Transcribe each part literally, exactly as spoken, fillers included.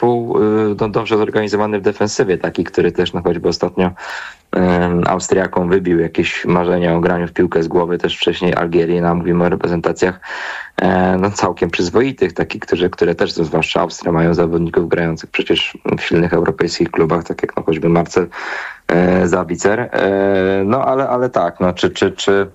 zespół no, dobrze zorganizowany w defensywie, taki, który też no, choćby ostatnio Austriakom wybił jakieś marzenia o graniu w piłkę z głowy, też wcześniej Algierii, no, mówimy o reprezentacjach no, całkiem przyzwoitych, takich, które, które też, zwłaszcza Austria, mają zawodników grających przecież w silnych europejskich klubach, tak jak no, choćby Marcel Sabitzer. No ale, ale tak, no, czy, czy, czy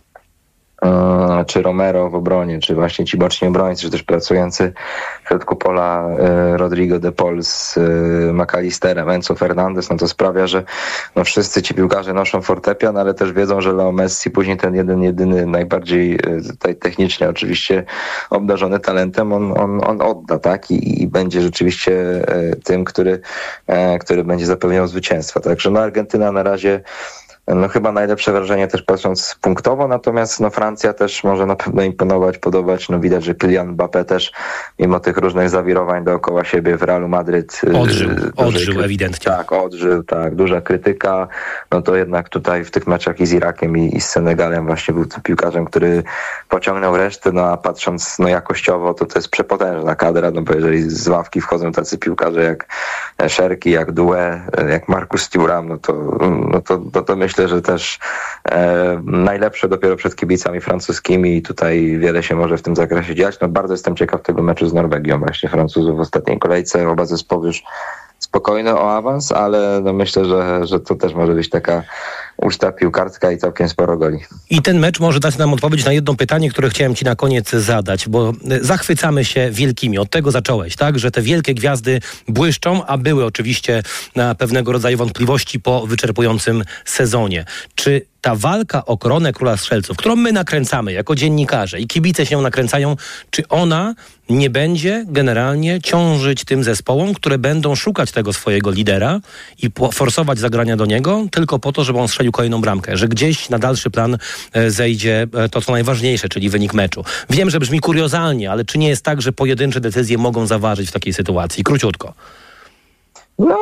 czy Romero w obronie, czy właśnie ci boczni obrońcy, czy też pracujący w środku pola Rodrigo de Paul z McAllisterem, Enzo Fernandez, no to sprawia, że no wszyscy ci piłkarze noszą fortepian, ale też wiedzą, że Leo Messi później ten jeden, jedyny, najbardziej tutaj technicznie oczywiście obdarzony talentem, on, on, on odda, tak? I, i będzie rzeczywiście tym, który, który będzie zapewniał zwycięstwa. Także no Argentyna na razie no chyba najlepsze wrażenie też patrząc punktowo, natomiast no Francja też może na pewno imponować, podobać. No widać, że Kylian Mbappé też mimo tych różnych zawirowań dookoła siebie w Realu Madryt odżył, odżył kry... ewidentnie. Tak, odżył, tak, duża krytyka. No to jednak tutaj w tych meczach i z Irakiem i, i z Senegalem właśnie był tym piłkarzem, który pociągnął resztę, no a patrząc no jakościowo, to to jest przepotężna kadra, no bo jeżeli z ławki wchodzą tacy piłkarze jak Szerki, jak Doué, jak Marcus Thuram, no to, no to, to, to myślę, że też e, najlepsze dopiero przed kibicami francuskimi i tutaj wiele się może w tym zakresie dziać. No bardzo jestem ciekaw tego meczu z Norwegią, właśnie Francuzów w ostatniej kolejce. Oba zespoły już spokojne o awans, ale no myślę, że, że to też może być taka uczta piłkarska i całkiem sporo goli. I ten mecz może dać nam odpowiedź na jedno pytanie, które chciałem ci na koniec zadać, bo zachwycamy się wielkimi. Od tego zacząłeś, tak? Że te wielkie gwiazdy błyszczą, a były oczywiście na pewnego rodzaju wątpliwości po wyczerpującym sezonie. Czy ta walka o koronę Króla Strzelców, którą my nakręcamy jako dziennikarze i kibice się nakręcają, czy ona nie będzie generalnie ciążyć tym zespołom, które będą szukać tego swojego lidera i forsować zagrania do niego tylko po to, żeby on strzelił kolejną bramkę, że gdzieś na dalszy plan zejdzie to, co najważniejsze, czyli wynik meczu. Wiem, że brzmi kuriozalnie, ale czy nie jest tak, że pojedyncze decyzje mogą zaważyć w takiej sytuacji? Króciutko. No...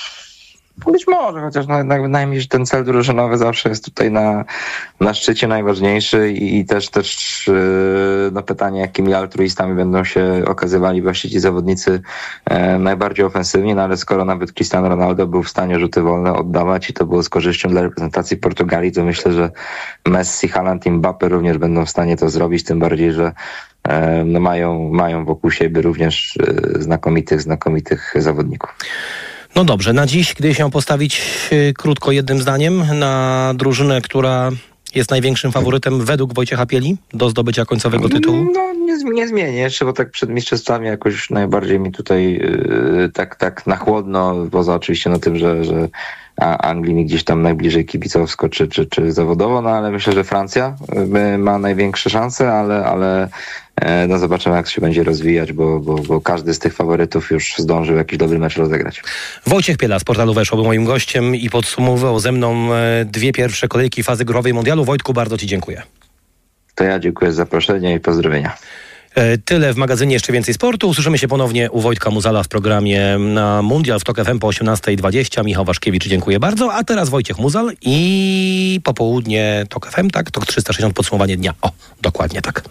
Być może, chociaż no, jednak wydaje mi się, że ten cel drużynowy zawsze jest tutaj na, na szczycie najważniejszy i, i też też yy, no pytanie, jakimi altruistami będą się okazywali właśnie ci zawodnicy e, najbardziej ofensywni, no ale skoro nawet Cristiano Ronaldo był w stanie rzuty wolne oddawać i to było z korzyścią dla reprezentacji Portugalii, to myślę, że Messi, Haaland i Mbappé również będą w stanie to zrobić, tym bardziej, że e, no mają, mają wokół siebie również e, znakomitych, znakomitych zawodników. No dobrze, na dziś, gdy się postawić yy, krótko jednym zdaniem na drużynę, która jest największym faworytem według Wojciecha Pieli do zdobycia końcowego tytułu? No nie, nie zmienię jeszcze, bo tak przed mistrzostwami jakoś najbardziej mi tutaj yy, tak, tak na chłodno, poza oczywiście no tym, że, że Anglii mi gdzieś tam najbliżej kibicowsko czy, czy, czy zawodowo, no ale myślę, że Francja ma największe szanse, ale, ale no zobaczymy, jak się będzie rozwijać, bo, bo, bo każdy z tych faworytów już zdążył jakiś dobry mecz rozegrać. Wojciech Piela z portalu Weszło był moim gościem i podsumowywał ze mną dwie pierwsze kolejki fazy grupowej mundialu. Wojtku, bardzo ci dziękuję. To ja dziękuję za zaproszenie i pozdrowienia. Tyle w magazynie Jeszcze Więcej Sportu. Usłyszymy się ponownie u Wojtka Muzala w programie na Mundial w Tok F M po osiemnasta dwadzieścia. Michał Waszkiewicz, dziękuję bardzo. A teraz Wojciech Muzal i popołudnie Tok F M, tak? Tok trzysta sześćdziesiąt, podsumowanie dnia. O, dokładnie tak.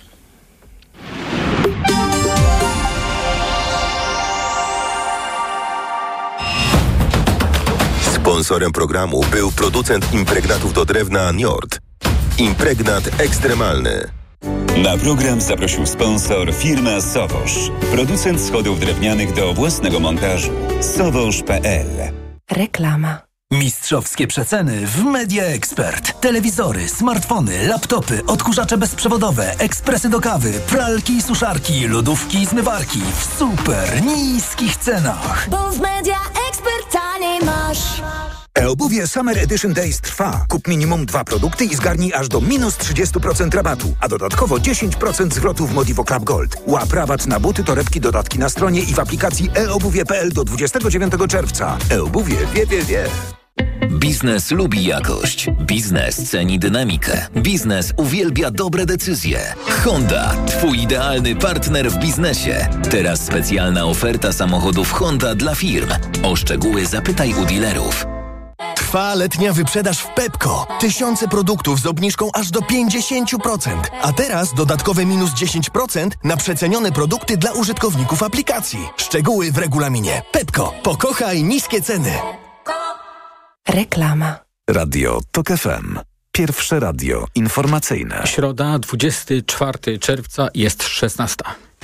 Sponsorem programu był producent impregnatów do drewna Njord. Impregnat ekstremalny. Na program zaprosił sponsor firma Sowosz. Producent schodów drewnianych do własnego montażu. sowosz kropka p l. Reklama. Mistrzowskie przeceny w Media Expert. Telewizory, smartfony, laptopy, odkurzacze bezprzewodowe, ekspresy do kawy, pralki i suszarki, lodówki i zmywarki w super niskich cenach. Bo w Media Expert taniej masz. E-obuwie Summer Edition Days trwa. Kup minimum dwa produkty i zgarnij aż do minus trzydzieści procent rabatu, a dodatkowo dziesięć procent zwrotu w Modivo Club Gold. Łap rabat na buty, torebki, dodatki na stronie i w aplikacji e obuwie kropka p l do dwudziestego dziewiątego czerwca. E-obuwie wie, wie, wie. Biznes lubi jakość. Biznes ceni dynamikę. Biznes uwielbia dobre decyzje. Honda, twój idealny partner w biznesie. Teraz specjalna oferta samochodów Honda dla firm. O szczegóły zapytaj u dealerów. Trwa letnia wyprzedaż w Pepco. Tysiące produktów z obniżką aż do pięćdziesiąt procent. A teraz dodatkowe minus dziesięć procent na przecenione produkty dla użytkowników aplikacji. Szczegóły w regulaminie. Pepco. Pokochaj niskie ceny. Reklama. Radio Tok F M. Pierwsze radio informacyjne. Środa, dwudziestego czwartego czerwca, jest szesnasta.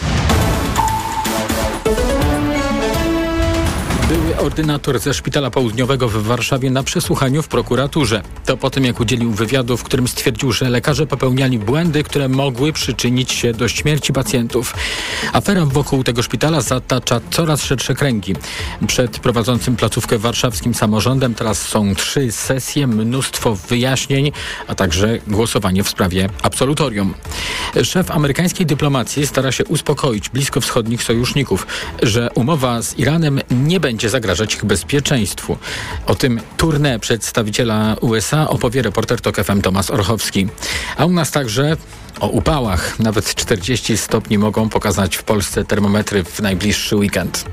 Były ordynator ze Szpitala Południowego w Warszawie na przesłuchaniu w prokuraturze. To po tym, jak udzielił wywiadu, w którym stwierdził, że lekarze popełniali błędy, które mogły przyczynić się do śmierci pacjentów. Afera wokół tego szpitala zatacza coraz szersze kręgi. Przed prowadzącym placówkę warszawskim samorządem teraz są trzy sesje, mnóstwo wyjaśnień, a także głosowanie w sprawie absolutorium. Szef amerykańskiej dyplomacji stara się uspokoić bliskowschodnich sojuszników, że umowa z Iranem nie będzie będzie zagrażać ich bezpieczeństwu. O tym tournée przedstawiciela U S A opowie reporter Tok F M Tomasz Orchowski. A u nas także o upałach. Nawet czterdzieści stopni mogą pokazać w Polsce termometry w najbliższy weekend.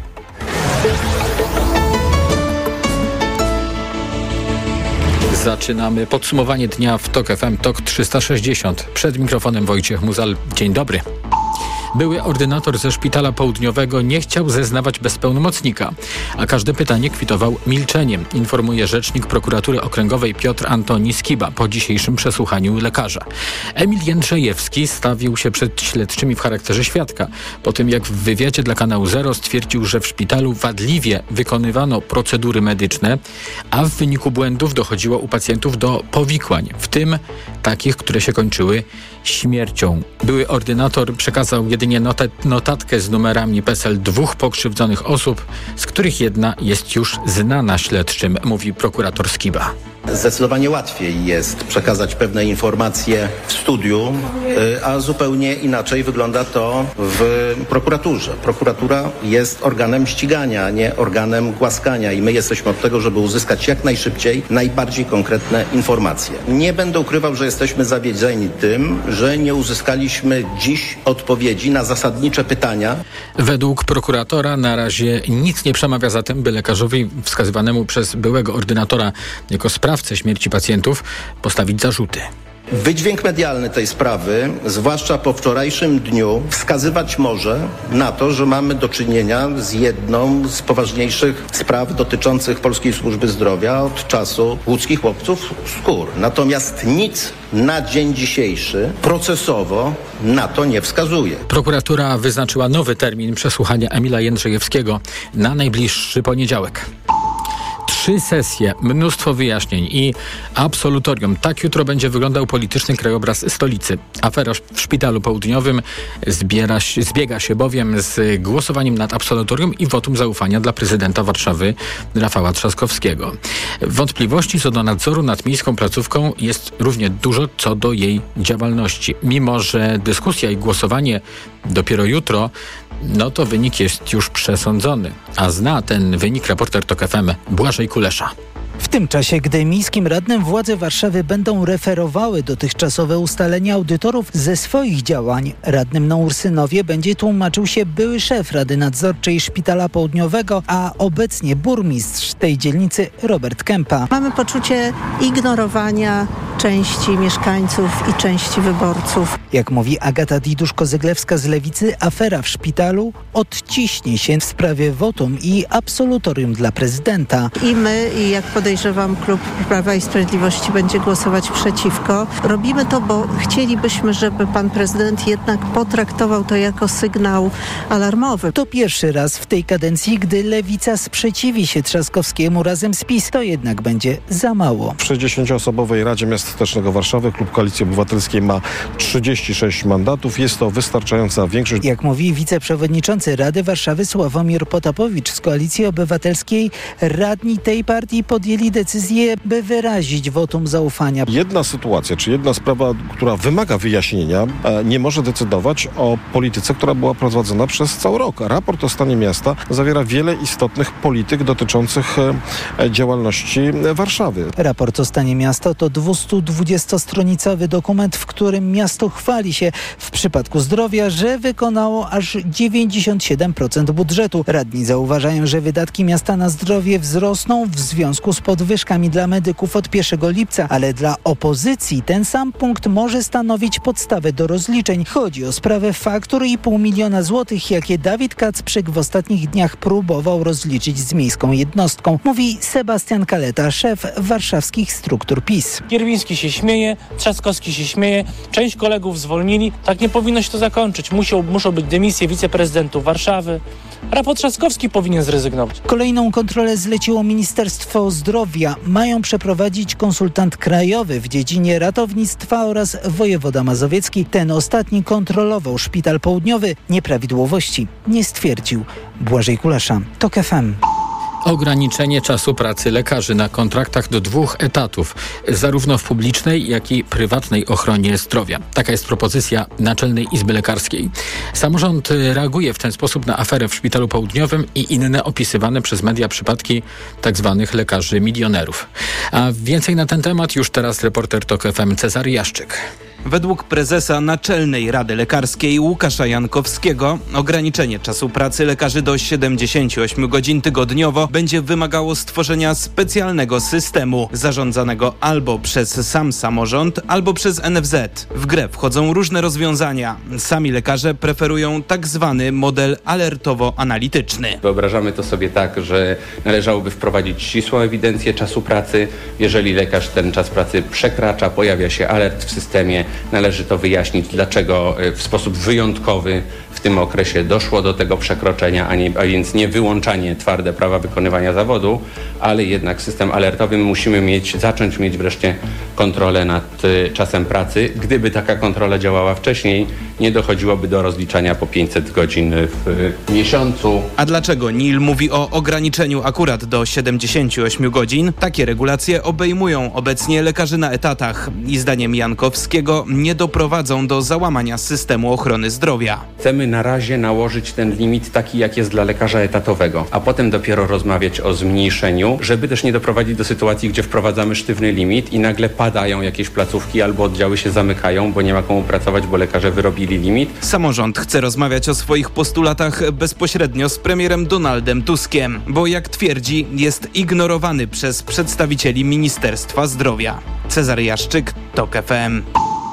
Zaczynamy podsumowanie dnia w Tok F M Tok trzysta sześćdziesiąt. Przed mikrofonem Wojciech Muzal. Dzień dobry. Były ordynator ze Szpitala Południowego nie chciał zeznawać bez pełnomocnika, a każde pytanie kwitował milczeniem, informuje rzecznik prokuratury okręgowej Piotr Antoni Skiba po dzisiejszym przesłuchaniu lekarza. Emil Jędrzejewski stawił się przed śledczymi w charakterze świadka, po tym jak w wywiadzie dla kanału Zero stwierdził, że w szpitalu wadliwie wykonywano procedury medyczne, a w wyniku błędów dochodziło u pacjentów do powikłań, w tym takich, które się kończyły śmiercią. Były ordynator przekazał jedynie notat- notatkę z numerami P E S E L dwóch pokrzywdzonych osób, z których jedna jest już znana śledczym, mówi prokurator Skiba. Zdecydowanie łatwiej jest przekazać pewne informacje w studiu, a zupełnie inaczej wygląda to w prokuraturze. Prokuratura jest organem ścigania, nie organem głaskania i my jesteśmy od tego, żeby uzyskać jak najszybciej najbardziej konkretne informacje. Nie będę ukrywał, że jesteśmy zawiedzeni tym, że nie uzyskaliśmy dziś odpowiedzi na zasadnicze pytania. Według prokuratora na razie nic nie przemawia za tym, by lekarzowi wskazywanemu przez byłego ordynatora jako sprawcę śmierci pacjentów postawić zarzuty. Wydźwięk medialny tej sprawy, zwłaszcza po wczorajszym dniu, wskazywać może na to, że mamy do czynienia z jedną z poważniejszych spraw dotyczących Polskiej Służby Zdrowia od czasu łódzkich łowców skór. Natomiast nic na dzień dzisiejszy procesowo na to nie wskazuje. Prokuratura wyznaczyła nowy termin przesłuchania Emila Jędrzejewskiego na najbliższy poniedziałek. Trzy sesje, mnóstwo wyjaśnień i absolutorium. Tak jutro będzie wyglądał polityczny krajobraz stolicy. Afera w Szpitalu Południowym zbiera, zbiega się bowiem z głosowaniem nad absolutorium i wotum zaufania dla prezydenta Warszawy Rafała Trzaskowskiego. Wątpliwości co do nadzoru nad miejską placówką jest równie dużo co do jej działalności. Mimo że dyskusja i głosowanie dopiero jutro, no to wynik jest już przesądzony. A zna ten wynik reporter Tok F M Błażej Kulesza. W tym czasie, gdy miejskim radnym władze Warszawy będą referowały dotychczasowe ustalenia audytorów ze swoich działań, radnym na Ursynowie będzie tłumaczył się były szef Rady Nadzorczej Szpitala Południowego, a obecnie burmistrz tej dzielnicy Robert Kępa. Mamy poczucie ignorowania części mieszkańców i części wyborców. Jak mówi Agata Didusz-Kozyglewska z Lewicy, afera w szpitalu odciśnie się w sprawie wotum i absolutorium dla prezydenta. I my, i jak podejrzewam, klub Prawa i Sprawiedliwości będzie głosować przeciwko. Robimy to, bo chcielibyśmy, żeby pan prezydent jednak potraktował to jako sygnał alarmowy. To pierwszy raz w tej kadencji, gdy Lewica sprzeciwi się Trzaskowskiemu razem z PiS. To jednak będzie za mało. W sześćdziesięcioosobowej Radzie Miasta Stołecznego Warszawy klub Koalicji Obywatelskiej ma trzydzieści sześć mandatów. Jest to wystarczająca większość. Jak mówi wiceprzewodniczący Rady Warszawy Sławomir Potapowicz z Koalicji Obywatelskiej, radni tej partii podjęli decyzję, by wyrazić wotum zaufania. Jedna sytuacja, czy jedna sprawa, która wymaga wyjaśnienia, nie może decydować o polityce, która była prowadzona przez cały rok. Raport o stanie miasta zawiera wiele istotnych polityk dotyczących działalności Warszawy. Raport o stanie miasta to dwieście podpisał dwudziestostronicowy dokument, w którym miasto chwali się w przypadku zdrowia, że wykonało aż dziewięćdziesiąt siedem procent budżetu. Radni zauważają, że wydatki miasta na zdrowie wzrosną w związku z podwyżkami dla medyków od pierwszego lipca, ale dla opozycji ten sam punkt może stanowić podstawę do rozliczeń. Chodzi o sprawę faktur i pół miliona złotych, jakie Dawid Kacprzyk w ostatnich dniach próbował rozliczyć z miejską jednostką, mówi Sebastian Kaleta, szef warszawskich struktur PiS. Kierwiński się śmieje, Trzaskowski się śmieje, część kolegów zwolnili. Tak nie powinno się to zakończyć. Musiał, muszą być dymisje wiceprezydentów Warszawy. Rafał Trzaskowski powinien zrezygnować. Kolejną kontrolę zleciło Ministerstwo Zdrowia. Mają przeprowadzić konsultant krajowy w dziedzinie ratownictwa oraz wojewoda mazowiecki. Ten ostatni kontrolował szpital południowy. Nieprawidłowości nie stwierdził. Błażej Kulasza, TOK F M. Ograniczenie czasu pracy lekarzy na kontraktach do dwóch etatów, zarówno w publicznej, jak i prywatnej ochronie zdrowia. Taka jest propozycja Naczelnej Izby Lekarskiej. Samorząd reaguje w ten sposób na aferę w Szpitalu Południowym i inne opisywane przez media przypadki tzw. lekarzy milionerów. A więcej na ten temat już teraz reporter TOK F M Cezary Jaszczyk. Według prezesa Naczelnej Rady Lekarskiej Łukasza Jankowskiego ograniczenie czasu pracy lekarzy do siedemdziesięciu ośmiu godzin tygodniowo będzie wymagało stworzenia specjalnego systemu zarządzanego albo przez sam samorząd, albo przez N F Z. W grę wchodzą różne rozwiązania. Sami lekarze preferują tak zwany model alertowo-analityczny. Wyobrażamy to sobie tak, że należałoby wprowadzić ścisłą ewidencję czasu pracy. Jeżeli lekarz ten czas pracy przekracza, pojawia się alert w systemie, należy to wyjaśnić, dlaczego w sposób wyjątkowy w tym okresie doszło do tego przekroczenia, a, nie, a więc nie wyłączanie twarde prawa wykonywania zawodu, ale jednak system alertowy musimy mieć, zacząć mieć wreszcie kontrolę nad y, czasem pracy. Gdyby taka kontrola działała wcześniej, nie dochodziłoby do rozliczania po pięćset godzin w y, miesiącu. A dlaczego N I L mówi o ograniczeniu akurat do siedemdziesięciu ośmiu godzin? Takie regulacje obejmują obecnie lekarzy na etatach i zdaniem Jankowskiego nie doprowadzą do załamania systemu ochrony zdrowia. Chcemy na razie nałożyć ten limit taki, jak jest dla lekarza etatowego, a potem dopiero rozmawiać o zmniejszeniu, żeby też nie doprowadzić do sytuacji, gdzie wprowadzamy sztywny limit i nagle padają jakieś placówki albo oddziały się zamykają, bo nie ma komu pracować, bo lekarze wyrobili limit. Samorząd chce rozmawiać o swoich postulatach bezpośrednio z premierem Donaldem Tuskiem, bo jak twierdzi, jest ignorowany przez przedstawicieli Ministerstwa Zdrowia. Cezary Jaszczyk, TOK F M.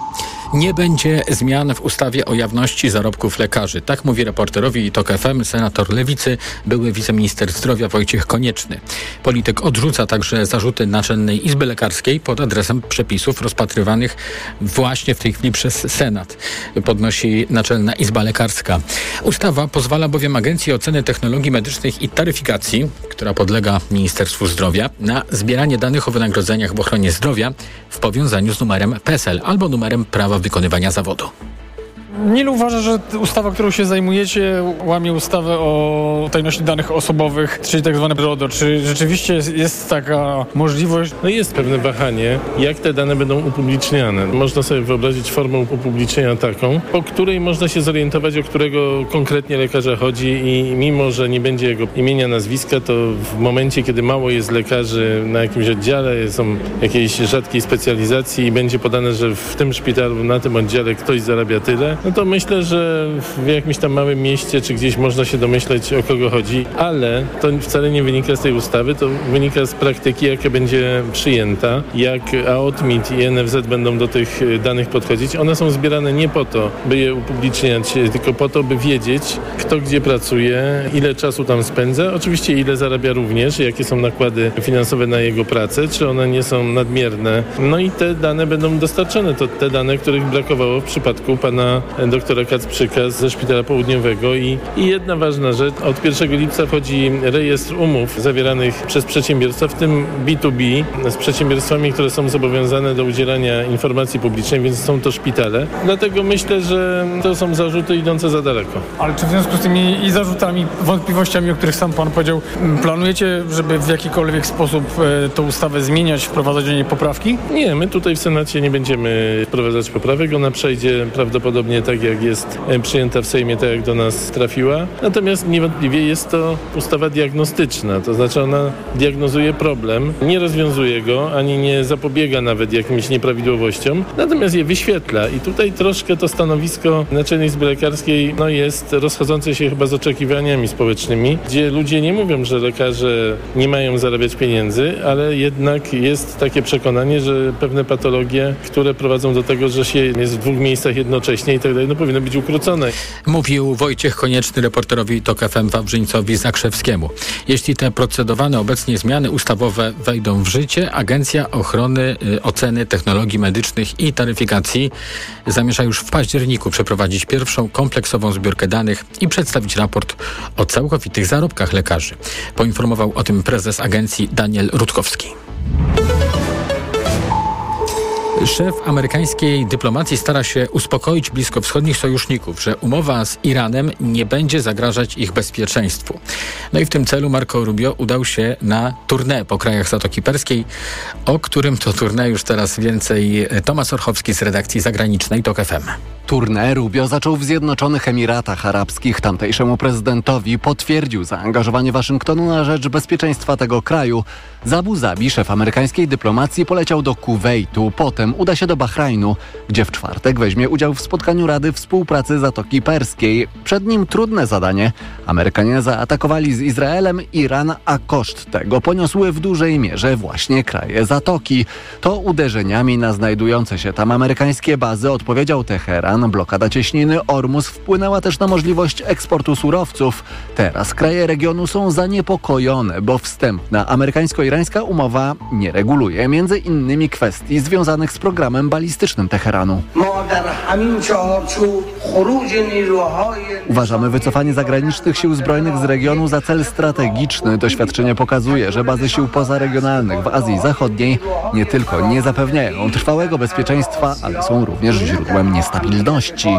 Nie będzie zmian w ustawie o jawności zarobków lekarzy. Tak mówi reporterowi TOK F M senator Lewicy, były wiceminister zdrowia Wojciech Konieczny. Polityk odrzuca także zarzuty Naczelnej Izby Lekarskiej pod adresem przepisów rozpatrywanych właśnie w tej chwili przez Senat, podnosi Naczelna Izba Lekarska. Ustawa pozwala bowiem Agencji Oceny Technologii Medycznych i Taryfikacji, która podlega Ministerstwu Zdrowia, na zbieranie danych o wynagrodzeniach w ochronie zdrowia w powiązaniu z numerem P E S E L albo numerem prawa wykonywania zawodu. N I L uważa, że ustawa, którą się zajmujecie, łamie ustawę o tajności danych osobowych, czyli tak zwane RODO. Czy rzeczywiście jest, jest taka możliwość? No jest pewne wahanie, jak te dane będą upubliczniane. Można sobie wyobrazić formę upublicznienia taką, po której można się zorientować, o którego konkretnie lekarza chodzi i mimo, że nie będzie jego imienia, nazwiska, to w momencie, kiedy mało jest lekarzy na jakimś oddziale, są jakiejś rzadkiej specjalizacji i będzie podane, że w tym szpitalu, na tym oddziale ktoś zarabia tyle, no to myślę, że w jakimś tam małym mieście czy gdzieś można się domyśleć, o kogo chodzi, ale to wcale nie wynika z tej ustawy, to wynika z praktyki, jaka będzie przyjęta, jak A O T M I T i N F Z będą do tych danych podchodzić. One są zbierane nie po to, by je upubliczniać, tylko po to, by wiedzieć, kto gdzie pracuje, ile czasu tam spędza, oczywiście ile zarabia również, jakie są nakłady finansowe na jego pracę, czy one nie są nadmierne. No i te dane będą dostarczone. To te dane, których brakowało w przypadku pana doktora Kacprzyka ze Szpitala Południowego i, i jedna ważna rzecz, od pierwszego lipca wchodzi rejestr umów zawieranych przez przedsiębiorstwa, w tym B dwa B z przedsiębiorstwami, które są zobowiązane do udzielania informacji publicznej, więc są to szpitale. Dlatego myślę, że to są zarzuty idące za daleko. Ale czy w związku z tymi i zarzutami, wątpliwościami, o których sam pan powiedział, planujecie, żeby w jakikolwiek sposób e, tę ustawę zmieniać, wprowadzać do niej poprawki? Nie, my tutaj w Senacie nie będziemy wprowadzać poprawek. Ona przejdzie prawdopodobnie tak tak jak jest przyjęta w Sejmie, tak jak do nas trafiła. Natomiast niewątpliwie jest to ustawa diagnostyczna, to znaczy ona diagnozuje problem, nie rozwiązuje go, ani nie zapobiega nawet jakimś nieprawidłowościom, natomiast je wyświetla i tutaj troszkę to stanowisko Naczelnej Izby Lekarskiej no, jest rozchodzące się chyba z oczekiwaniami społecznymi, gdzie ludzie nie mówią, że lekarze nie mają zarabiać pieniędzy, ale jednak jest takie przekonanie, że pewne patologie, które prowadzą do tego, że się jest w dwóch miejscach jednocześnie i tak dalej, no powinno być ukrócone. Mówił Wojciech Konieczny reporterowi TOK F M Wawrzyńcowi Zakrzewskiemu. Jeśli te procedowane obecnie zmiany ustawowe wejdą w życie, Agencja Ochrony y, Oceny Technologii Medycznych i Taryfikacji zamierza już w październiku przeprowadzić pierwszą kompleksową zbiórkę danych i przedstawić raport o całkowitych zarobkach lekarzy. Poinformował o tym prezes agencji Daniel Rutkowski. Szef amerykańskiej dyplomacji stara się uspokoić bliskowschodnich sojuszników, że umowa z Iranem nie będzie zagrażać ich bezpieczeństwu. No i w tym celu Marco Rubio udał się na tournée po krajach Zatoki Perskiej, o którym to tournée już teraz więcej Tomasz Orchowski z redakcji zagranicznej TOK F M. Tournée Rubio zaczął w Zjednoczonych Emiratach Arabskich. Tamtejszemu prezydentowi potwierdził zaangażowanie Waszyngtonu na rzecz bezpieczeństwa tego kraju. Z Abu Zabi szef amerykańskiej dyplomacji poleciał do Kuwejtu, potem uda się do Bahrajnu, gdzie w czwartek weźmie udział w spotkaniu Rady Współpracy Zatoki Perskiej. Przed nim trudne zadanie. Amerykanie zaatakowali z Izraelem Iran, a koszt tego poniosły w dużej mierze właśnie kraje Zatoki. To uderzeniami na znajdujące się tam amerykańskie bazy odpowiedział Teheran. Blokada cieśniny Ormus wpłynęła też na możliwość eksportu surowców. Teraz kraje regionu są zaniepokojone, bo wstępna amerykańsko-irańska umowa nie reguluje między innymi kwestii związanych z programem balistycznym Teheranu. Uważamy wycofanie zagranicznych sił zbrojnych z regionu za cel strategiczny. Doświadczenie pokazuje, że bazy sił pozaregionalnych w Azji Zachodniej nie tylko nie zapewniają trwałego bezpieczeństwa, ale są również źródłem niestabilności.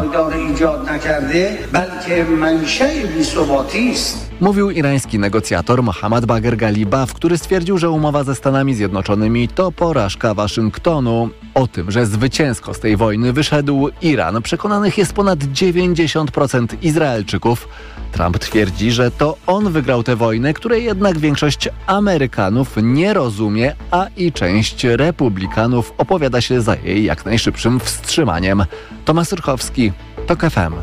Mówił irański negocjator Mohammad Bagher Galibaf, który stwierdził, że umowa ze Stanami Zjednoczonymi to porażka Waszyngtonu. O tym, że zwycięsko z tej wojny wyszedł Iran, przekonanych jest ponad dziewięćdziesiąt procent Izraelczyków. Trump twierdzi, że to on wygrał tę wojnę, której jednak większość Amerykanów nie rozumie, a i część republikanów opowiada się za jej jak najszybszym wstrzymaniem. Tomasz Urchowski, TOK F M.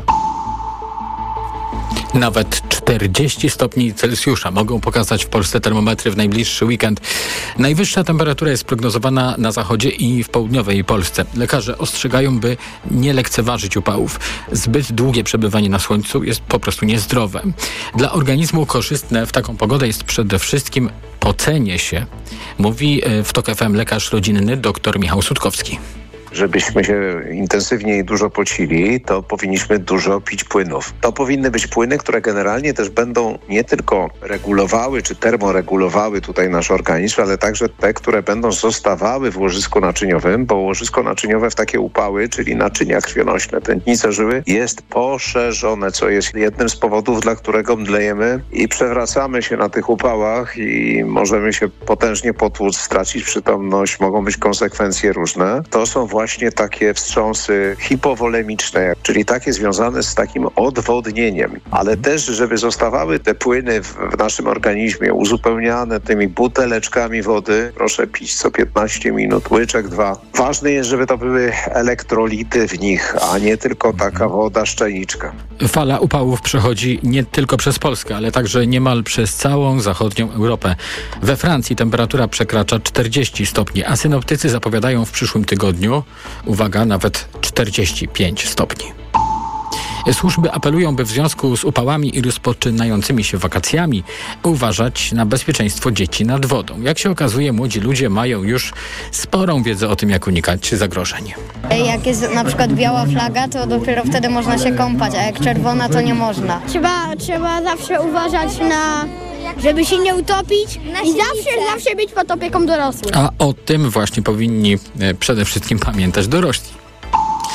Nawet czterdzieści stopni Celsjusza mogą pokazać w Polsce termometry w najbliższy weekend. Najwyższa temperatura jest prognozowana na zachodzie i w południowej Polsce. Lekarze ostrzegają, by nie lekceważyć upałów. Zbyt długie przebywanie na słońcu jest po prostu niezdrowe. Dla organizmu korzystne w taką pogodę jest przede wszystkim pocenie się, mówi w TOK F M lekarz rodzinny dr Michał Sutkowski. Żebyśmy się intensywnie i dużo pocili, to powinniśmy dużo pić płynów. To powinny być płyny, które generalnie też będą nie tylko regulowały czy termoregulowały tutaj nasz organizm, ale także te, które będą zostawały w łożysku naczyniowym, bo łożysko naczyniowe w takie upały, czyli naczynia krwionośne, tętnice żyły, jest poszerzone, co jest jednym z powodów, dla którego mdlejemy i przewracamy się na tych upałach i możemy się potężnie potłuc, stracić przytomność, mogą być konsekwencje różne. To są właśnie takie wstrząsy hipowolemiczne, czyli takie związane z takim odwodnieniem, ale też, żeby zostawały te płyny w, w naszym organizmie uzupełniane tymi buteleczkami wody, proszę pić co piętnaście minut, łyczek dwa. Ważne jest, żeby to były elektrolity w nich, a nie tylko taka woda szczelniczka. Fala upałów przechodzi nie tylko przez Polskę, ale także niemal przez całą zachodnią Europę. We Francji temperatura przekracza czterdzieści stopni, a synoptycy zapowiadają w przyszłym tygodniu, uwaga, nawet czterdzieści pięć stopni. Służby apelują, by w związku z upałami i rozpoczynającymi się wakacjami uważać na bezpieczeństwo dzieci nad wodą. Jak się okazuje, młodzi ludzie mają już sporą wiedzę o tym, jak unikać zagrożeń. Jak jest na przykład biała flaga, to dopiero wtedy można się kąpać, a jak czerwona, to nie można. Trzeba, trzeba zawsze uważać na... żeby się nie utopić i zawsze, zawsze być pod opieką dorosłych. A o tym właśnie powinni przede wszystkim pamiętać dorośli.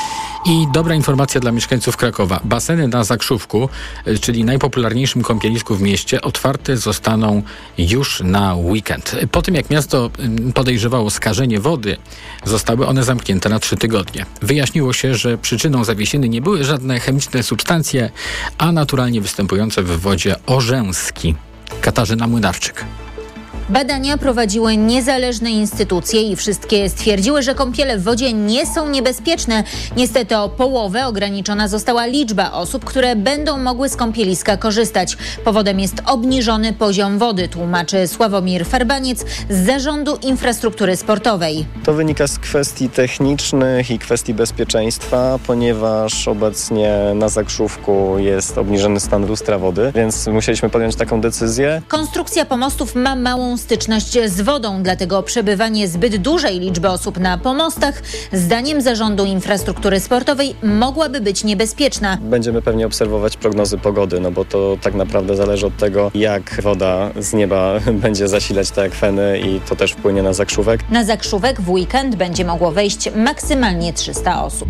I dobra informacja dla mieszkańców Krakowa. Baseny na Zakrzówku, czyli najpopularniejszym kąpielisku w mieście, otwarte zostaną już na weekend. Po tym, jak miasto podejrzewało skażenie wody, zostały one zamknięte na trzy tygodnie. Wyjaśniło się, że przyczyną zawiesiny nie były żadne chemiczne substancje, a naturalnie występujące w wodzie orzęski. Katarzyna Młynarczyk. Badania prowadziły niezależne instytucje i wszystkie stwierdziły, że kąpiele w wodzie nie są niebezpieczne. Niestety o połowę ograniczona została liczba osób, które będą mogły z kąpieliska korzystać. Powodem jest obniżony poziom wody, tłumaczy Sławomir Farbaniec z Zarządu Infrastruktury Sportowej. To wynika z kwestii technicznych i kwestii bezpieczeństwa, ponieważ obecnie na Zakrzówku jest obniżony stan lustra wody, więc musieliśmy podjąć taką decyzję. Konstrukcja pomostów ma małą styczność z wodą, dlatego przebywanie zbyt dużej liczby osób na pomostach, zdaniem Zarządu Infrastruktury Sportowej, mogłaby być niebezpieczna. Będziemy pewnie obserwować prognozy pogody, no bo to tak naprawdę zależy od tego, jak woda z nieba będzie zasilać te akweny i to też wpłynie na Zakrzówek. Na Zakrzówek w weekend będzie mogło wejść maksymalnie trzysta osób.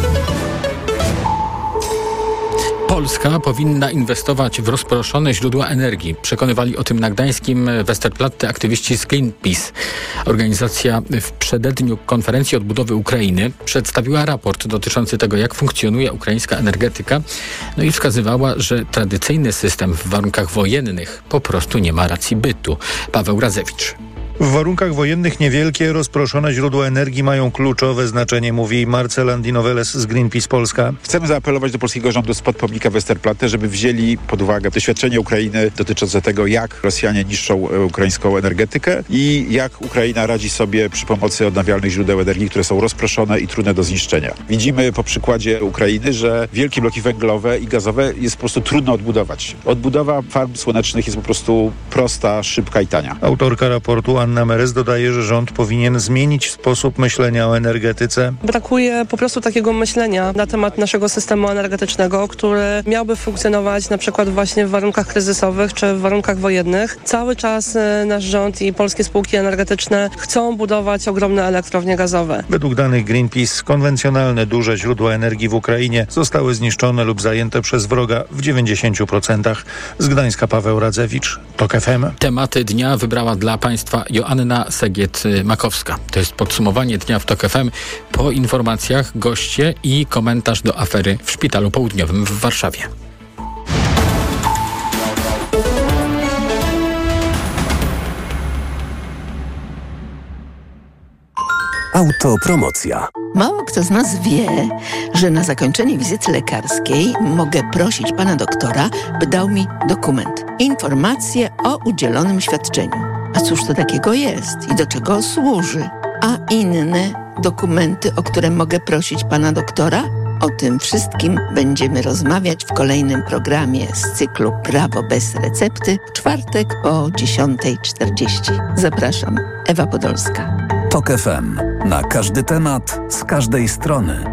Polska powinna inwestować w rozproszone źródła energii. Przekonywali o tym na gdańskim Westerplatte aktywiści z Greenpeace. Organizacja w przededniu konferencji odbudowy Ukrainy przedstawiła raport dotyczący tego, jak funkcjonuje ukraińska energetyka, no i wskazywała, że tradycyjny system w warunkach wojennych po prostu nie ma racji bytu. Paweł Razewicz. W warunkach wojennych niewielkie, rozproszone źródła energii mają kluczowe znaczenie, mówi Marcel Andinoveles z Greenpeace Polska. Chcemy zaapelować do polskiego rządu spod pomnika Westerplatte, żeby wzięli pod uwagę doświadczenie Ukrainy dotyczące tego, jak Rosjanie niszczą ukraińską energetykę i jak Ukraina radzi sobie przy pomocy odnawialnych źródeł energii, które są rozproszone i trudne do zniszczenia. Widzimy po przykładzie Ukrainy, że wielkie bloki węglowe i gazowe jest po prostu trudno odbudować. Odbudowa farm słonecznych jest po prostu prosta, szybka i tania. Autorka raportu Anna Merez dodaje, że rząd powinien zmienić sposób myślenia o energetyce. Brakuje po prostu takiego myślenia na temat naszego systemu energetycznego, który miałby funkcjonować na przykład właśnie w warunkach kryzysowych czy w warunkach wojennych. Cały czas nasz rząd i polskie spółki energetyczne chcą budować ogromne elektrownie gazowe. Według danych Greenpeace konwencjonalne duże źródła energii w Ukrainie zostały zniszczone lub zajęte przez wroga w dziewięćdziesięciu procentach. Z Gdańska Paweł Radzewicz, TOK F M. Tematy dnia wybrała dla Państwa Joanna Segiet-Makowska. To jest podsumowanie dnia w TOK F M. Po informacjach goście i komentarz do afery w Szpitalu Południowym w Warszawie. Autopromocja. Mało kto z nas wie, że na zakończenie wizyty lekarskiej mogę prosić pana doktora, by dał mi dokument. Informację o udzielonym świadczeniu. A cóż to takiego jest i do czego służy? A inne dokumenty, o które mogę prosić pana doktora? O tym wszystkim będziemy rozmawiać w kolejnym programie z cyklu Prawo bez recepty w czwartek o dziesiąta czterdzieści. Zapraszam, Ewa Podolska. TOK F M. Na każdy temat, z każdej strony.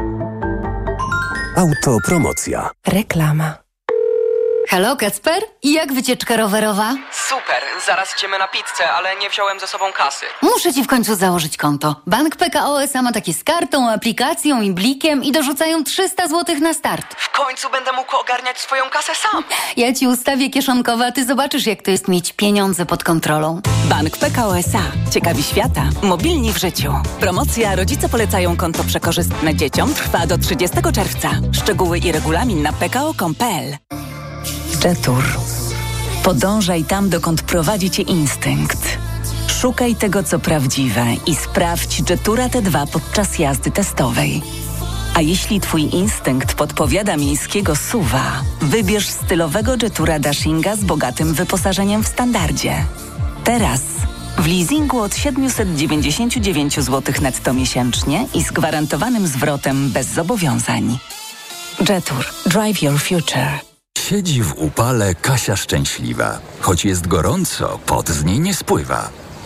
Autopromocja. Reklama. Halo, Kacper? I jak wycieczka rowerowa? Super, zaraz idziemy na pizzę, ale nie wziąłem ze sobą kasy. Muszę ci w końcu założyć konto. Bank P K O S A ma takie z kartą, aplikacją i blikiem i dorzucają trzysta złotych na start. W końcu będę mógł ogarniać swoją kasę sam. Ja ci ustawię kieszonkowe, a ty zobaczysz, jak to jest mieć pieniądze pod kontrolą. Bank P K O S A. Ciekawi świata. Mobilni w życiu. Promocja Rodzice polecają konto przekorzystne dzieciom trwa do trzydziestego czerwca. Szczegóły i regulamin na p k o kropka com kropka p l. Jetur. Podążaj tam, dokąd prowadzi cię instynkt. Szukaj tego, co prawdziwe i sprawdź Jetura T dwa podczas jazdy testowej. A jeśli twój instynkt podpowiada miejskiego suwa, wybierz stylowego Jetura Dashinga z bogatym wyposażeniem w standardzie. Teraz w leasingu od siedemset dziewięćdziesiąt dziewięć złotych netto miesięcznie i z gwarantowanym zwrotem bez zobowiązań. Jetur. Drive your future. Siedzi w upale Kasia szczęśliwa. Choć jest gorąco, pot z niej nie spływa.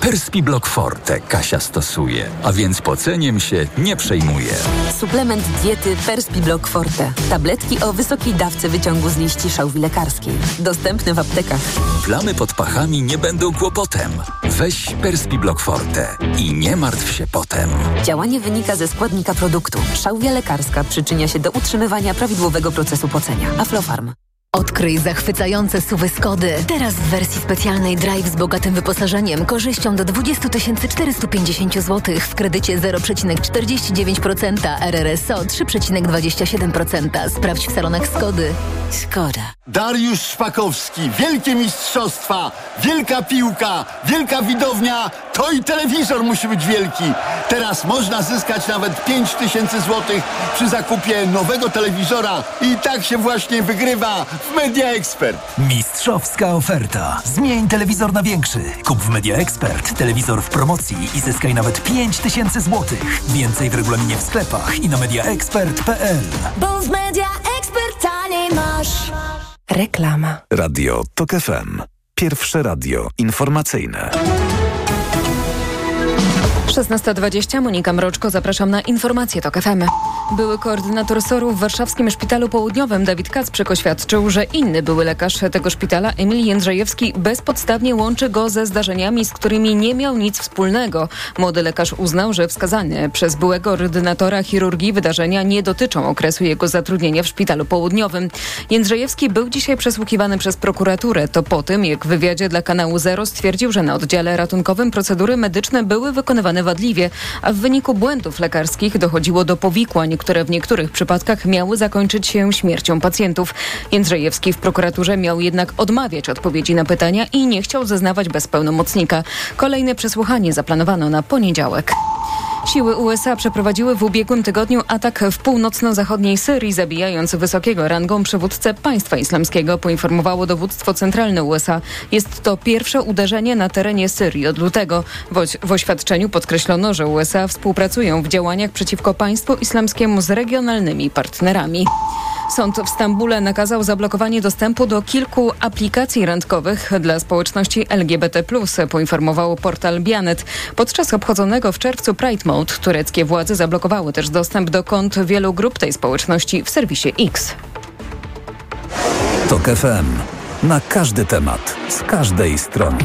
Perspiblock Forte Kasia stosuje, a więc poceniem się nie przejmuje. Suplement diety Perspiblock Forte. Tabletki o wysokiej dawce wyciągu z liści szałwi lekarskiej. Dostępne w aptekach. Plamy pod pachami nie będą kłopotem. Weź Perspiblock Forte i nie martw się potem. Działanie wynika ze składnika produktu. Szałwia lekarska przyczynia się do utrzymywania prawidłowego procesu pocenia. Aflofarm. Odkryj zachwycające suwy Skody. Teraz w wersji specjalnej Drive z bogatym wyposażeniem, korzyścią do dwadzieścia tysięcy czterysta pięćdziesiąt złotych w kredycie zero przecinek czterdzieści dziewięć procent, R R S O trzy przecinek dwadzieścia siedem procent. Sprawdź w salonach Skody. Skoda. Dariusz Szpakowski, wielkie mistrzostwa, wielka piłka, wielka widownia, to i telewizor musi być wielki. Teraz można zyskać nawet pięć tysięcy złotych przy zakupie nowego telewizora i tak się właśnie wygrywa w Media Expert. Mistrzowska oferta. Zmień telewizor na większy. Kup w Media Expert telewizor w promocji i zyskaj nawet pięć tysięcy złotych. Więcej w regulaminie w sklepach i na mediaexpert kropka p l. Bo w Media Expert taniej masz. Reklama. Radio Tok F M. Pierwsze radio informacyjne. szesnasta dwadzieścia, Monika Mroczko, zapraszam na informacje Tok F M. Były koordynator S O R-u w warszawskim Szpitalu Południowym Dawid Kacprzyk oświadczył, że inny były lekarz tego szpitala, Emil Jędrzejewski, bezpodstawnie łączy go ze zdarzeniami, z którymi nie miał nic wspólnego. Młody lekarz uznał, że wskazane przez byłego ordynatora chirurgii wydarzenia nie dotyczą okresu jego zatrudnienia w Szpitalu Południowym. Jędrzejewski był dzisiaj przesłuchiwany przez prokuraturę. To po tym, jak w wywiadzie dla kanału Zero stwierdził, że na oddziale ratunkowym procedury medyczne były wykonywane wadliwie, a w wyniku błędów lekarskich dochodziło do powikłań, które w niektórych przypadkach miały zakończyć się śmiercią pacjentów. Jędrzejewski w prokuraturze miał jednak odmawiać odpowiedzi na pytania i nie chciał zeznawać bez pełnomocnika. Kolejne przesłuchanie zaplanowano na poniedziałek. Siły U S A przeprowadziły w ubiegłym tygodniu atak w północno-zachodniej Syrii, zabijając wysokiego rangą przywódcę państwa islamskiego, poinformowało dowództwo centralne U S A. Jest to pierwsze uderzenie na terenie Syrii od lutego. W, w oświadczeniu podkreślono, że U S A współpracują w działaniach przeciwko państwu islamskiemu z regionalnymi partnerami. Sąd w Stambule nakazał zablokowanie dostępu do kilku aplikacji randkowych dla społeczności L G B T plus, poinformował portal Bianet. Podczas obchodzonego w czerwcu Pride Month tureckie władze zablokowały też dostęp do kont wielu grup tej społeczności w serwisie X. Tok F M. Na każdy temat, z każdej strony.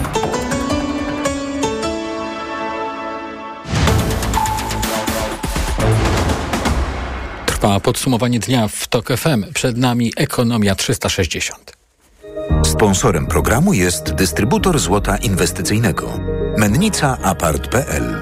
Trwa podsumowanie dnia w Tok F M. Przed nami Ekonomia trzysta sześćdziesiąt. Sponsorem programu jest dystrybutor złota inwestycyjnego. Mennica Apart kropka p l.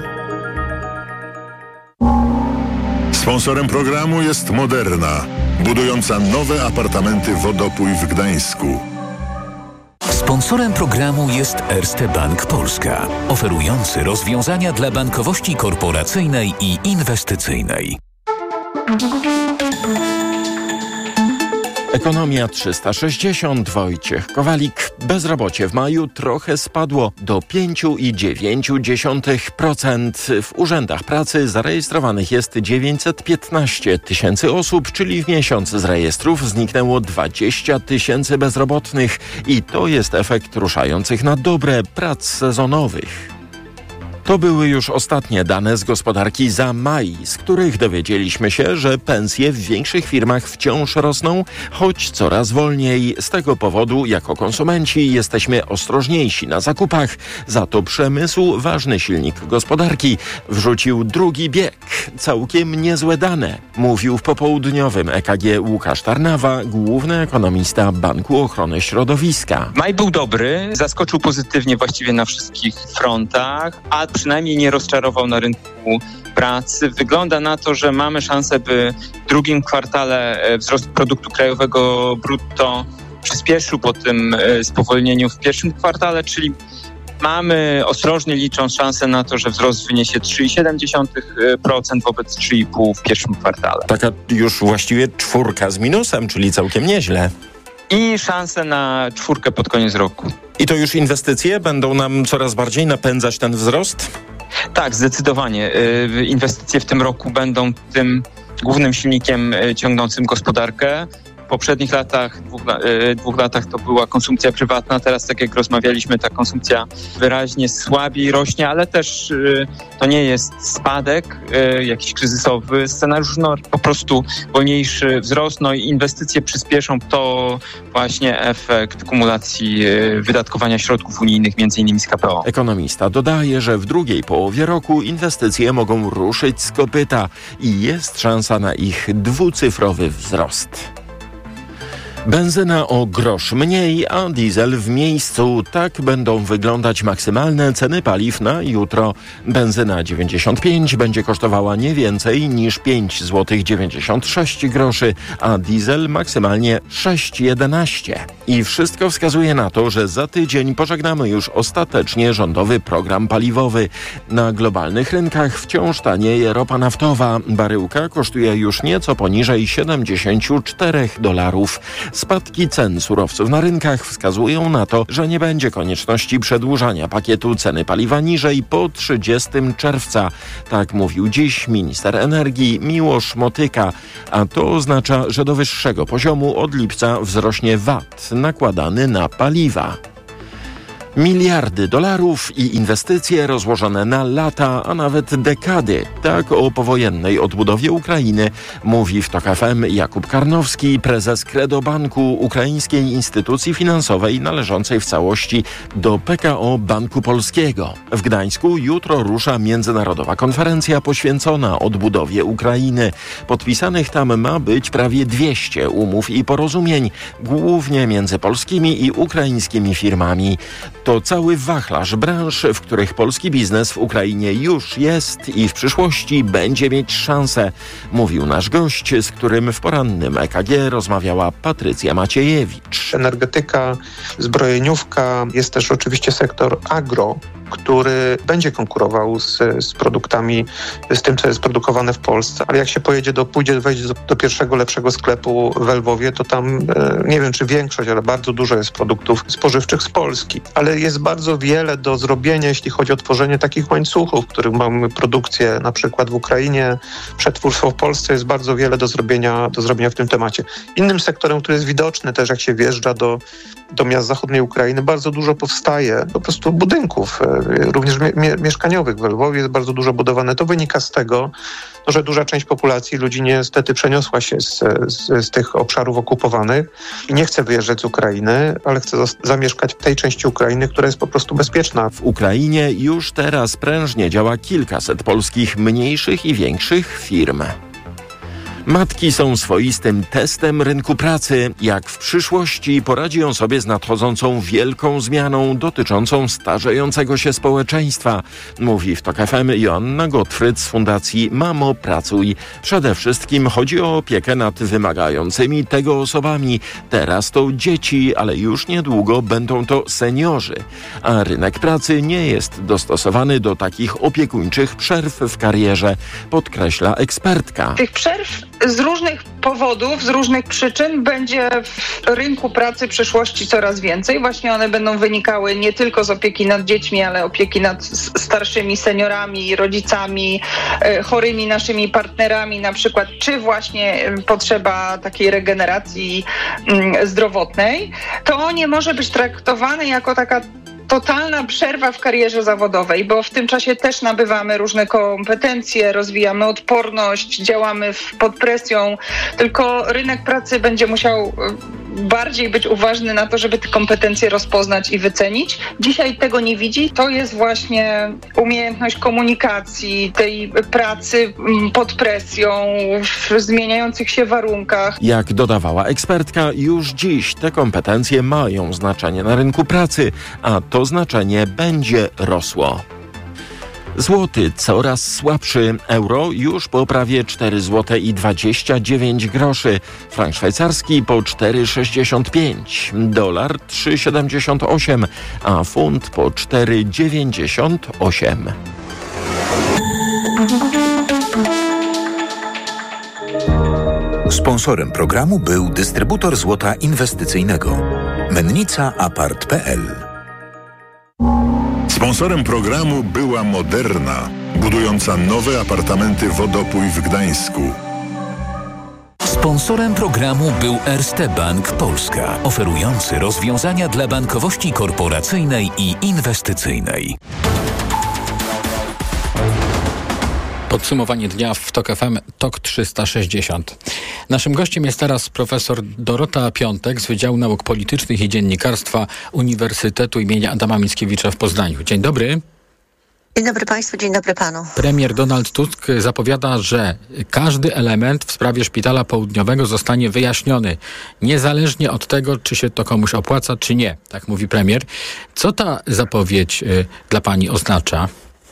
Sponsorem programu jest Moderna, budująca nowe apartamenty Wodopój w Gdańsku. Sponsorem programu jest Erste Bank Polska, oferujący rozwiązania dla bankowości korporacyjnej i inwestycyjnej. Ekonomia trzysta sześćdziesiąt, Wojciech Kowalik. Bezrobocie w maju trochę spadło do pięć przecinek dziewięć procent. W urzędach pracy zarejestrowanych jest dziewięćset piętnaście tysięcy osób, czyli w miesiąc z rejestrów zniknęło dwadzieścia tysięcy bezrobotnych i to jest efekt ruszających na dobre prac sezonowych. To były już ostatnie dane z gospodarki za maj, z których dowiedzieliśmy się, że pensje w większych firmach wciąż rosną, choć coraz wolniej. Z tego powodu, jako konsumenci, jesteśmy ostrożniejsi na zakupach. Za to przemysł, ważny silnik gospodarki, wrzucił drugi bieg. Całkiem niezłe dane, mówił w popołudniowym E K G Łukasz Tarnawa, główny ekonomista Banku Ochrony Środowiska. Maj był dobry, zaskoczył pozytywnie właściwie na wszystkich frontach, a przynajmniej nie rozczarował na rynku pracy. Wygląda na to, że mamy szansę, by w drugim kwartale wzrost produktu krajowego brutto przyspieszył po tym spowolnieniu w pierwszym kwartale, czyli mamy, ostrożnie licząc, szansę na to, że wzrost wyniesie trzy przecinek siedem procent wobec trzy przecinek pięć procent w pierwszym kwartale. Taka już właściwie czwórka z minusem, czyli całkiem nieźle. I szansę na czwórkę pod koniec roku. I to już inwestycje będą nam coraz bardziej napędzać ten wzrost? Tak, zdecydowanie. Inwestycje w tym roku będą tym głównym silnikiem ciągnącym gospodarkę. W poprzednich latach, dwóch, yy, dwóch latach to była konsumpcja prywatna, teraz tak jak rozmawialiśmy, ta konsumpcja wyraźnie słabiej rośnie, ale też yy, to nie jest spadek yy, jakiś kryzysowy scenariusz, no po prostu wolniejszy wzrost, no i inwestycje przyspieszą, to właśnie efekt kumulacji yy, wydatkowania środków unijnych, między innymi z K P O. Ekonomista dodaje, że w drugiej połowie roku inwestycje mogą ruszyć z kopyta i jest szansa na ich dwucyfrowy wzrost. Benzyna o grosz mniej, a diesel w miejscu. Tak będą wyglądać maksymalne ceny paliw na jutro. Benzyna dziewięćdziesiąt pięć będzie kosztowała nie więcej niż pięć złotych dziewięćdziesiąt sześć groszy, a diesel maksymalnie sześć jedenaście. I wszystko wskazuje na to, że za tydzień pożegnamy już ostatecznie rządowy program paliwowy. Na globalnych rynkach wciąż tanieje ropa naftowa. Baryłka kosztuje już nieco poniżej siedemdziesiąt cztery dolarów. Spadki cen surowców na rynkach wskazują na to, że nie będzie konieczności przedłużania pakietu ceny paliwa niżej po trzydziestego czerwca. Tak mówił dziś minister energii Miłosz Motyka, a to oznacza, że do wyższego poziomu od lipca wzrośnie V A T nakładany na paliwa. Miliardy dolarów i inwestycje rozłożone na lata, a nawet dekady. Tak o powojennej odbudowie Ukrainy mówi w TOK F M Jakub Karnowski, prezes Credo Banku, ukraińskiej instytucji finansowej należącej w całości do P K O Banku Polskiego. W Gdańsku jutro rusza międzynarodowa konferencja poświęcona odbudowie Ukrainy. Podpisanych tam ma być prawie dwieście umów i porozumień, głównie między polskimi i ukraińskimi firmami. To cały wachlarz branż, w których polski biznes w Ukrainie już jest i w przyszłości będzie mieć szansę, mówił nasz gość, z którym w porannym E K G rozmawiała Patrycja Maciejewicz. Energetyka, zbrojeniówka, jest też oczywiście sektor agro, który będzie konkurował z, z produktami, z tym, co jest produkowane w Polsce. Ale jak się pojedzie do, pójdzie, wejdzie do, do pierwszego lepszego sklepu w Lwowie, to tam, e, nie wiem czy większość, ale bardzo dużo jest produktów spożywczych z Polski. Ale jest bardzo wiele do zrobienia, jeśli chodzi o tworzenie takich łańcuchów, w których mamy produkcję na przykład w Ukrainie, przetwórstwo w Polsce, jest bardzo wiele do zrobienia, do zrobienia w tym temacie. Innym sektorem, który jest widoczny też, jak się wjeżdża do, do miast zachodniej Ukrainy, bardzo dużo powstaje po prostu budynków, również mie- mieszkaniowych w Lwowie jest bardzo dużo budowane. To wynika z tego, no, że duża część populacji, ludzi niestety przeniosła się z, z, z tych obszarów okupowanych i nie chce wyjeżdżać z Ukrainy, ale chce zas- zamieszkać w tej części Ukrainy, która jest po prostu bezpieczna. W Ukrainie już teraz prężnie działa kilkaset polskich mniejszych i większych firm. Matki są swoistym testem rynku pracy. Jak w przyszłości poradzi on sobie z nadchodzącą wielką zmianą dotyczącą starzejącego się społeczeństwa, mówi w TOK F M Joanna Gottfried z Fundacji Mamo Pracuj. Przede wszystkim chodzi o opiekę nad wymagającymi tego osobami. Teraz to dzieci, ale już niedługo będą to seniorzy. A rynek pracy nie jest dostosowany do takich opiekuńczych przerw w karierze, podkreśla ekspertka. Tych przerw z różnych powodów, z różnych przyczyn będzie w rynku pracy przyszłości coraz więcej. Właśnie one będą wynikały nie tylko z opieki nad dziećmi, ale opieki nad starszymi seniorami, rodzicami, chorymi naszymi partnerami na przykład, czy właśnie potrzeba takiej regeneracji zdrowotnej. To nie może być traktowane jako taka totalna przerwa w karierze zawodowej, bo w tym czasie też nabywamy różne kompetencje, rozwijamy odporność, działamy w, pod presją, tylko rynek pracy będzie musiał bardziej być uważny na to, żeby te kompetencje rozpoznać i wycenić. Dzisiaj tego nie widzi. To jest właśnie umiejętność komunikacji, tej pracy pod presją, w zmieniających się warunkach. Jak dodawała ekspertka, już dziś te kompetencje mają znaczenie na rynku pracy, a to znaczenie będzie rosło. Złoty coraz słabszy, euro już po prawie cztery złote i dwadzieścia dziewięć groszy, frank szwajcarski po cztery sześćdziesiąt pięć, dolar trzy siedemdziesiąt osiem, a funt po cztery dziewięćdziesiąt osiem. Sponsorem programu był dystrybutor złota inwestycyjnego Mennica Apart kropka p l. Sponsorem programu była Moderna, budująca nowe apartamenty Wodopój w Gdańsku. Sponsorem programu był Erste Bank Polska, oferujący rozwiązania dla bankowości korporacyjnej i inwestycyjnej. Podsumowanie dnia w TOK F M, TOK trzysta sześćdziesiąt. Naszym gościem jest teraz profesor Dorota Piątek z Wydziału Nauk Politycznych i Dziennikarstwa Uniwersytetu imienia Adama Mickiewicza w Poznaniu. Dzień dobry. Dzień dobry Państwu, dzień dobry Panu. Premier Donald Tusk zapowiada, że każdy element w sprawie Szpitala Południowego zostanie wyjaśniony, niezależnie od tego, czy się to komuś opłaca, czy nie. Tak mówi premier. Co ta zapowiedź y, dla Pani oznacza?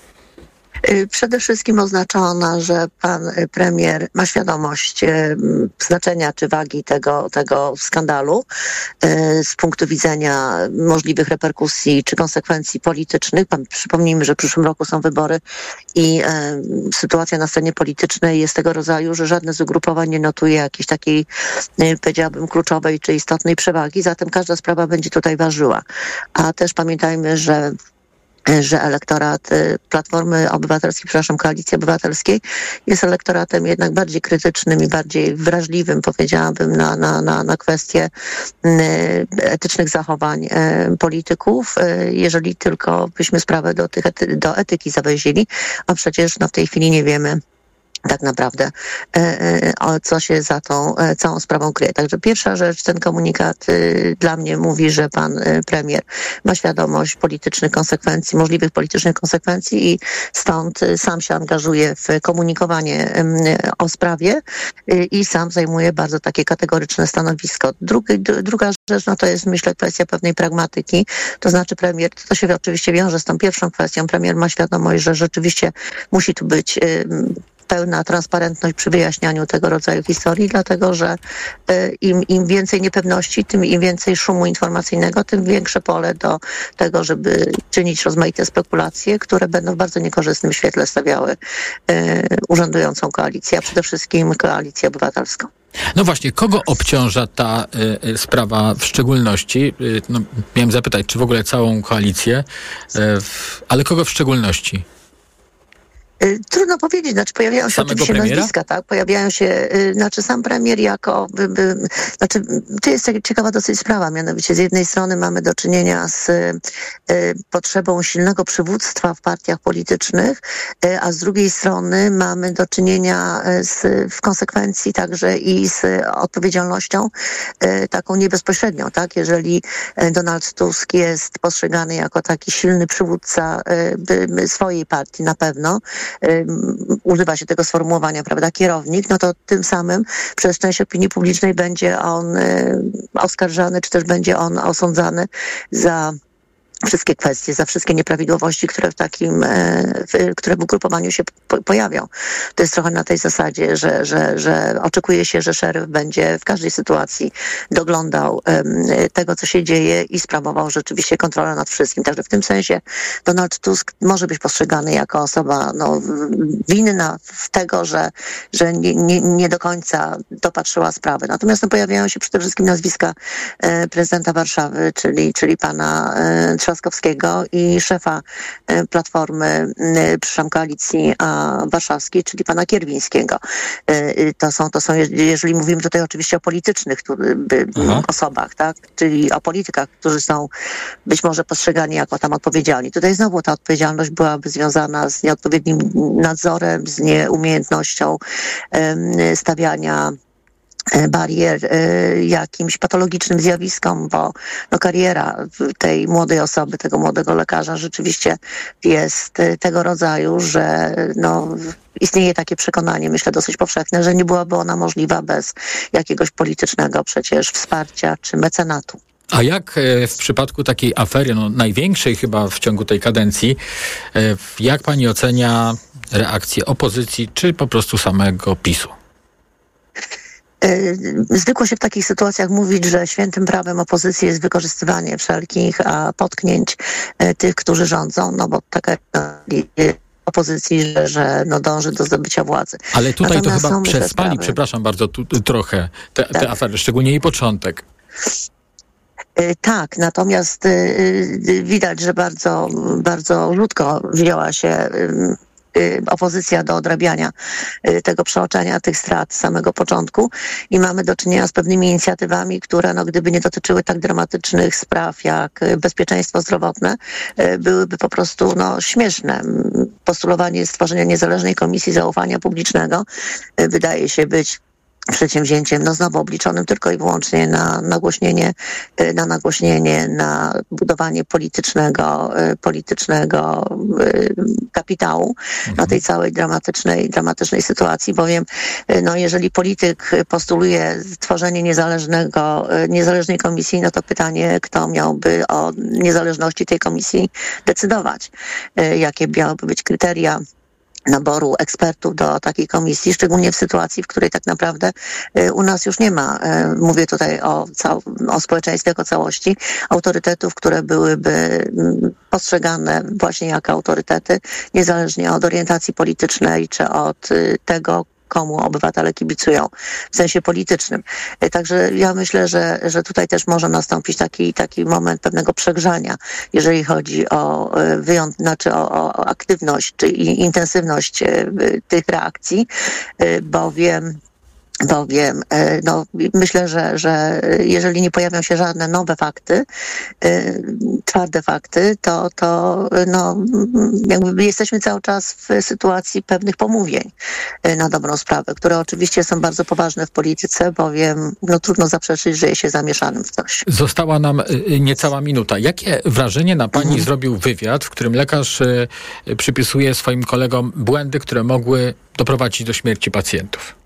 Przede wszystkim oznacza ona, że pan premier ma świadomość e, znaczenia czy wagi tego, tego skandalu e, z punktu widzenia możliwych reperkusji czy konsekwencji politycznych. Pan, przypomnijmy, że w przyszłym roku są wybory i e, sytuacja na scenie politycznej jest tego rodzaju, że żadne z ugrupowań nie notuje jakiejś takiej, e, powiedziałabym, kluczowej czy istotnej przewagi. Zatem każda sprawa będzie tutaj ważyła. A też pamiętajmy, że że elektorat Platformy Obywatelskiej, przepraszam, Koalicji Obywatelskiej jest elektoratem jednak bardziej krytycznym i bardziej wrażliwym, powiedziałabym, na, na, na, na kwestie etycznych zachowań polityków, jeżeli tylko byśmy sprawę do, tych ety, do etyki zawęzili, a przecież no, w tej chwili nie wiemy tak naprawdę, o co się za tą całą sprawą kryje. Także pierwsza rzecz, ten komunikat dla mnie mówi, że pan premier ma świadomość politycznych konsekwencji, możliwych politycznych konsekwencji i stąd sam się angażuje w komunikowanie o sprawie i sam zajmuje bardzo takie kategoryczne stanowisko. Drugi, druga rzecz, no to jest, myślę, kwestia pewnej pragmatyki, to znaczy premier, to się oczywiście wiąże z tą pierwszą kwestią, premier ma świadomość, że rzeczywiście musi tu być pełna transparentność przy wyjaśnianiu tego rodzaju historii, dlatego że im, im więcej niepewności, tym im więcej szumu informacyjnego, tym większe pole do tego, żeby czynić rozmaite spekulacje, które będą w bardzo niekorzystnym świetle stawiały e, urzędującą koalicję, a przede wszystkim Koalicję Obywatelską. No właśnie, kogo obciąża ta y, sprawa w szczególności? Y, no, miałem zapytać, czy w ogóle całą koalicję, y, w, ale kogo w szczególności? Trudno powiedzieć, znaczy pojawiają się Samego oczywiście premiera? nazwiska, tak? Pojawiają się, y, znaczy sam premier jako, by, by, znaczy to jest ciekawa dosyć sprawa, mianowicie z jednej strony mamy do czynienia z y, potrzebą silnego przywództwa w partiach politycznych, y, a z drugiej strony mamy do czynienia z, w konsekwencji także i z odpowiedzialnością y, taką niebezpośrednią, tak? Jeżeli Donald Tusk jest postrzegany jako taki silny przywódca y, swojej partii na pewno, używa się tego sformułowania, prawda, kierownik, no to tym samym przez część opinii publicznej będzie on oskarżany, czy też będzie on osądzany za wszystkie kwestie, za wszystkie nieprawidłowości, które w takim, w, które w ugrupowaniu się po, pojawią. To jest trochę na tej zasadzie, że, że, że oczekuje się, że szeryf będzie w każdej sytuacji doglądał um, tego, co się dzieje i sprawował rzeczywiście kontrolę nad wszystkim. Także w tym sensie Donald Tusk może być postrzegany jako osoba no, winna w tego, że, że nie, nie, nie do końca dopatrzyła sprawy. Natomiast no, pojawiają się przede wszystkim nazwiska e, prezydenta Warszawy, czyli, czyli pana e, Trzaskowskiego i szefa Platformy, przepraszam, Koalicji Warszawskiej, czyli pana Kierwińskiego. To są, to są, jeżeli mówimy tutaj oczywiście o politycznych Aha. osobach, tak? Czyli o politykach, którzy są być może postrzegani jako tam odpowiedzialni. Tutaj znowu ta odpowiedzialność byłaby związana z nieodpowiednim nadzorem, z nieumiejętnością stawiania barier y, jakimś patologicznym zjawiskom, bo no, kariera tej młodej osoby, tego młodego lekarza rzeczywiście jest y, tego rodzaju, że no, istnieje takie przekonanie, myślę dosyć powszechne, że nie byłaby ona możliwa bez jakiegoś politycznego przecież wsparcia czy mecenatu. A jak w przypadku takiej afery, no największej chyba w ciągu tej kadencji, jak pani ocenia reakcję opozycji czy po prostu samego PiSu? Zwykło się w takich sytuacjach mówić, że świętym prawem opozycji jest wykorzystywanie wszelkich potknięć tych, którzy rządzą, no bo taka opozycji, że, że no dąży do zdobycia władzy. Ale tutaj Natomiast to chyba przez pani, sprawy. przepraszam bardzo, tu, tu trochę te, tak. te afery, szczególnie jej początek. Tak, natomiast widać, że bardzo, bardzo krótko wzięła się opozycja do odrabiania tego przeoczenia tych strat z samego początku i mamy do czynienia z pewnymi inicjatywami, które no, gdyby nie dotyczyły tak dramatycznych spraw jak bezpieczeństwo zdrowotne, byłyby po prostu no, śmieszne. Postulowanie stworzenia niezależnej komisji zaufania publicznego wydaje się być przedsięwzięciem, no znowu obliczonym tylko i wyłącznie na nagłośnienie, na nagłośnienie, na budowanie politycznego, politycznego kapitału mhm. na tej całej dramatycznej, dramatycznej sytuacji, bowiem no jeżeli polityk postuluje tworzenie niezależnego, niezależnej komisji, no to pytanie, kto miałby o niezależności tej komisji decydować? Jakie miałyby być kryteria naboru ekspertów do takiej komisji, szczególnie w sytuacji, w której tak naprawdę u nas już nie ma, mówię tutaj o, cał- o społeczeństwie jako całości, autorytetów, które byłyby postrzegane właśnie jako autorytety, niezależnie od orientacji politycznej czy od tego, komu obywatele kibicują w sensie politycznym. Także ja myślę, że, że tutaj też może nastąpić taki, taki moment pewnego przegrzania, jeżeli chodzi o wyjąt, znaczy o, o aktywność czy intensywność tych reakcji, bowiem Bowiem no, myślę, że, że jeżeli nie pojawią się żadne nowe fakty, twarde fakty, to, to no, jakby jesteśmy cały czas w sytuacji pewnych pomówień na dobrą sprawę, które oczywiście są bardzo poważne w polityce, bowiem no, trudno zaprzeczyć, że jest się zamieszanym w coś. Została nam niecała minuta. Jakie wrażenie na pani mhm. zrobił wywiad, w którym lekarz przypisuje swoim kolegom błędy, które mogły doprowadzić do śmierci pacjentów?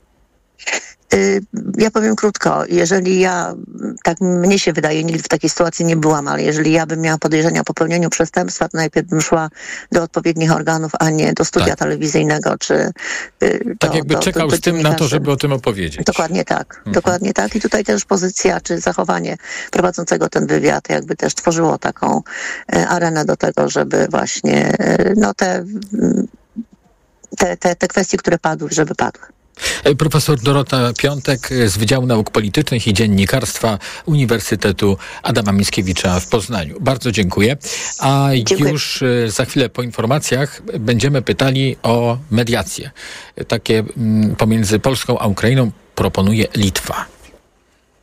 Ja powiem krótko, jeżeli ja, tak mnie się wydaje, nigdy w takiej sytuacji nie byłam, ale jeżeli ja bym miała podejrzenia o popełnieniu przestępstwa, to najpierw bym szła do odpowiednich organów, a nie do studia tak. telewizyjnego, czy tak do, jakby do, czekał do, do z tym na to, żeby o tym opowiedzieć. Dokładnie tak, mhm. dokładnie tak i tutaj też pozycja, czy zachowanie prowadzącego ten wywiad jakby też tworzyło taką arenę do tego, żeby właśnie no te, te, te, te kwestie, które padły, żeby padły. Profesor Dorota Piątek z Wydziału Nauk Politycznych i Dziennikarstwa Uniwersytetu Adama Mickiewicza w Poznaniu. Bardzo dziękuję. A dziękuję. Już za chwilę po informacjach będziemy pytali o mediacje. Takie pomiędzy Polską a Ukrainą proponuje Litwa.